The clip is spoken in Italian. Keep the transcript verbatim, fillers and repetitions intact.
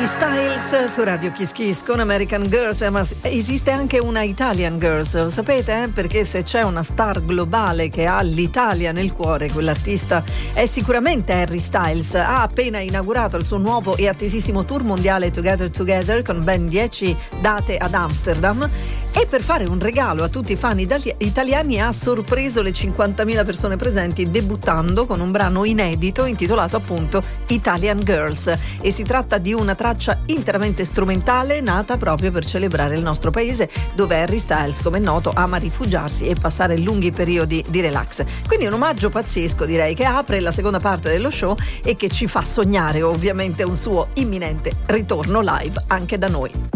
Harry Styles su Radio Kiss Kiss con American Girls, ma esiste anche una Italian Girls, lo sapete? Eh? Perché se c'è una star globale che ha l'Italia nel cuore, quell'artista è sicuramente Harry Styles. Ha appena inaugurato il suo nuovo e attesissimo tour mondiale Together Together con ben dieci date ad Amsterdam, e per fare un regalo a tutti i fan italiani ha sorpreso le cinquantamila persone presenti debuttando con un brano inedito intitolato appunto Italian Girls, e si tratta di una traccia interamente strumentale nata proprio per celebrare il nostro paese, dove Harry Styles, come è noto, ama rifugiarsi e passare lunghi periodi di relax. Quindi un omaggio pazzesco, direi, che apre la seconda parte dello show e che ci fa sognare ovviamente un suo imminente ritorno live anche da noi.